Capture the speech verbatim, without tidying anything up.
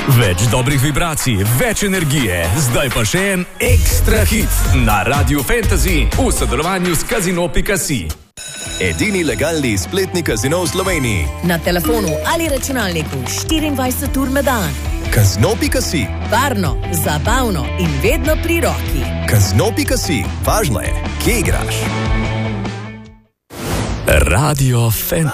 Več dobrih vibracij, več energije, zdaj pa še en ekstra hit na Radio Fantasy v sodelovanju s Casino pika si. Edini legalni spletni kazino v Sloveniji. Na telefonu ali računalniku štiriindvajset ur na dan. Casino pika si. Varno, zabavno in vedno pri roki. Casino pika si. Važno je, kje igraš. Radio Fantasy.